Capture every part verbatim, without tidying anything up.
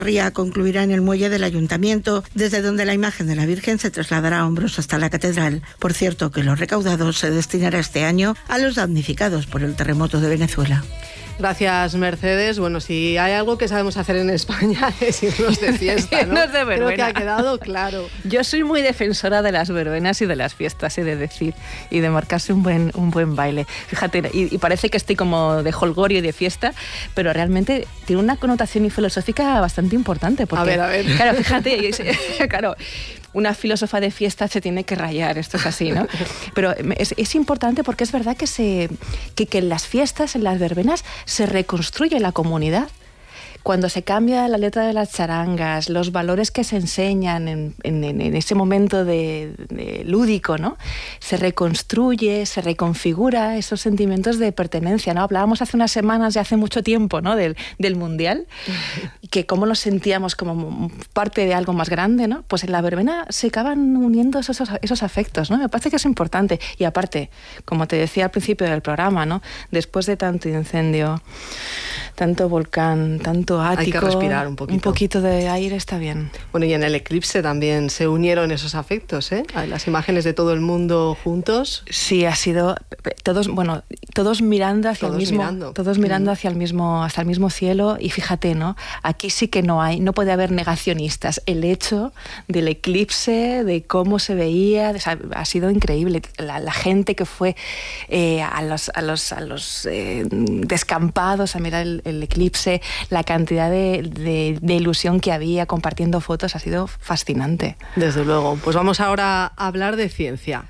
Ría concluirá en el muelle del Ayuntamiento, desde donde la imagen de la Virgen se trasladará a hombros hasta la catedral. Por cierto, que lo recaudado se destinará este año a los damnificados por el terremoto de Venezuela. Gracias, Mercedes. Bueno, si hay algo que sabemos hacer en España es irnos de fiesta, ¿no? Irnos de verbena. Creo que ha quedado claro. Yo soy muy defensora de las verbenas y de las fiestas, he de decir, y de marcarse un buen, un buen baile. Fíjate, y, y parece que estoy como de holgorio y de fiesta, pero realmente tiene una connotación filosófica bastante importante. Porque, a ver, a ver. Claro, fíjate, claro, una filósofa de fiesta se tiene que rayar, esto es así, ¿no? Pero es, es importante porque es verdad que, se, que, que en las fiestas, en las verbenas, se reconstruye la comunidad. Cuando se cambia la letra de las charangas, los valores que se enseñan en, en, en ese momento de, de lúdico, ¿no? Se reconstruye, se reconfigura esos sentimientos de pertenencia, ¿no? Hablábamos hace unas semanas, ya hace mucho tiempo, ¿no? Del, del Mundial, que cómo nos sentíamos como parte de algo más grande, ¿no? Pues en la verbena se acaban uniendo esos, esos afectos, ¿no? Me parece que es importante. Y aparte, como te decía al principio del programa, ¿no? Después de tanto incendio, tanto volcán, tanto ático, hay que respirar un poquito. Un poquito de aire está bien. Bueno, y en el eclipse también se unieron esos afectos, ¿eh? Las imágenes de todo el mundo juntos. Sí, ha sido todos, bueno, todos mirando hacia todos el mismo, mirando. todos mirando mm. hacia el mismo, hasta el mismo cielo. Y fíjate, ¿no? Aquí sí que no hay, no puede haber negacionistas. El hecho del eclipse, de cómo se veía, ha sido increíble. La, la gente que fue eh, a los, a los, a los eh, descampados a mirar el, el eclipse, la cantidad de, de, de ilusión que había compartiendo fotos ha sido fascinante. Desde luego. Pues vamos ahora a hablar de ciencia.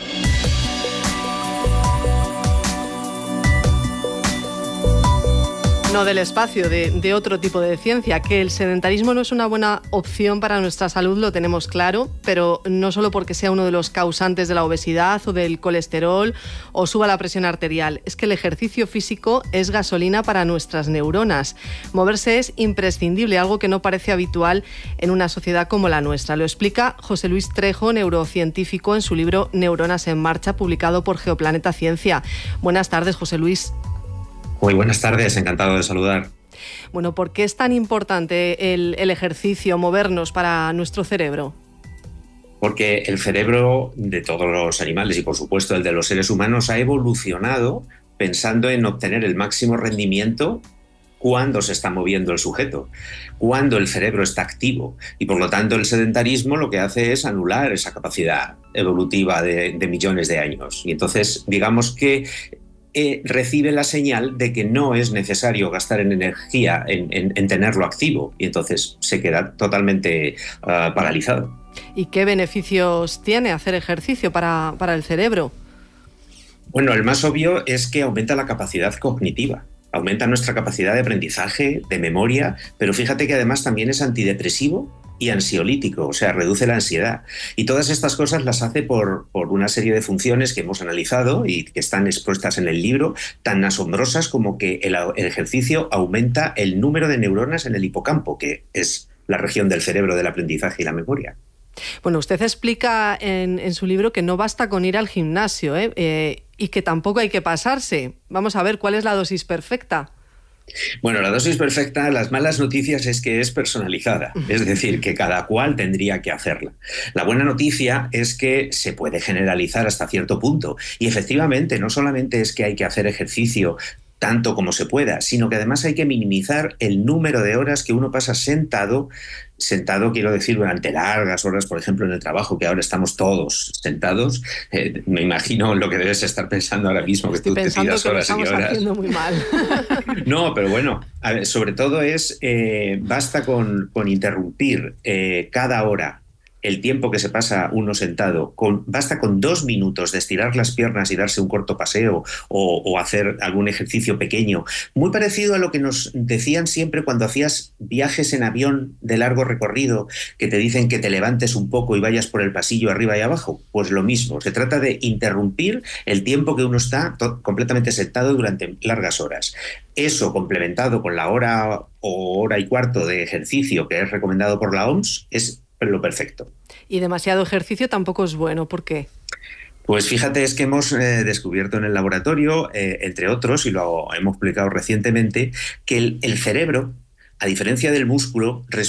No del espacio, de, de otro tipo de ciencia, que el sedentarismo no es una buena opción para nuestra salud, lo tenemos claro, pero no solo porque sea uno de los causantes de la obesidad o del colesterol o suba la presión arterial, es que el ejercicio físico es gasolina para nuestras neuronas. Moverse es imprescindible, algo que no parece habitual en una sociedad como la nuestra. Lo explica José Luis Trejo, neurocientífico, en su libro Neuronas en Marcha, publicado por Geoplaneta Ciencia. Buenas tardes, José Luis. Muy buenas tardes, encantado de saludar. Bueno, ¿por qué es tan importante el, el ejercicio, movernos para nuestro cerebro? Porque el cerebro de todos los animales y por supuesto el de los seres humanos ha evolucionado pensando en obtener el máximo rendimiento cuando se está moviendo el sujeto, cuando el cerebro está activo. Y por lo tanto el sedentarismo lo que hace es anular esa capacidad evolutiva de, de millones de años. Y entonces digamos que Eh, recibe la señal de que no es necesario gastar en energía en, en, en tenerlo activo y entonces se queda totalmente uh, paralizado. ¿Y qué beneficios tiene hacer ejercicio para, para el cerebro? Bueno, el más obvio es que aumenta la capacidad cognitiva, aumenta nuestra capacidad de aprendizaje, de memoria, pero fíjate que además también es antidepresivo y ansiolítico, o sea, reduce la ansiedad. Y todas estas cosas las hace por, por una serie de funciones que hemos analizado y que están expuestas en el libro, tan asombrosas como que el, el ejercicio aumenta el número de neuronas en el hipocampo, que es la región del cerebro del aprendizaje y la memoria. Bueno, usted explica en, en su libro que no basta con ir al gimnasio, ¿eh? Eh, y que tampoco hay que pasarse. Vamos a ver cuál es la dosis perfecta. Bueno, la dosis perfecta, las malas noticias es que es personalizada, es decir, que cada cual tendría que hacerla. La buena noticia es que se puede generalizar hasta cierto punto y efectivamente no solamente es que hay que hacer ejercicio tanto como se pueda, sino que además hay que minimizar el número de horas que uno pasa sentado, sentado quiero decir durante largas horas, por ejemplo en el trabajo, que ahora estamos todos sentados. Eh, me imagino lo que debes estar pensando ahora mismo, que Estoy tú te tiras horas y horas. Estoy pensando que lo estamos haciendo muy mal. No, pero bueno, a ver, sobre todo es, eh, basta con, con interrumpir eh, cada hora el tiempo que se pasa uno sentado, con, basta con dos minutos de estirar las piernas y darse un corto paseo o, o hacer algún ejercicio pequeño, muy parecido a lo que nos decían siempre cuando hacías viajes en avión de largo recorrido, que te dicen que te levantes un poco y vayas por el pasillo arriba y abajo. Pues lo mismo, se trata de interrumpir el tiempo que uno está completamente sentado durante largas horas. Eso complementado con la hora o hora y cuarto de ejercicio que es recomendado por la O M S es lo perfecto. Y demasiado ejercicio tampoco es bueno, ¿por qué? Pues fíjate, es que hemos eh, descubierto en el laboratorio, eh, entre otros, y lo hemos publicado recientemente, que el, el cerebro a diferencia del músculo,